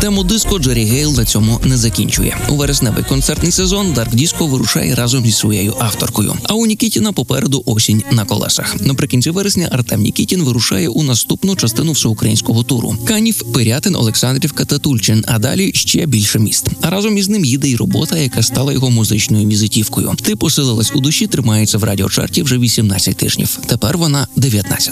Тему диско Джері Гейл на цьому не закінчує. У вересневий концертний сезон Дарк Диско вирушає разом зі своєю авторкою. А у Нікітіна попереду осінь на колесах. Наприкінці вересня Артем Нікітін вирушає у наступну частину всеукраїнського туру. Канів, Пирятин, Олександрівка та Тульчин, а далі ще більше міст. А разом із ним їде й робота, яка стала його музичною візитівкою. Ти посилилась у душі, тримається в радіочарті вже 18 тижнів. Тепер вона 19.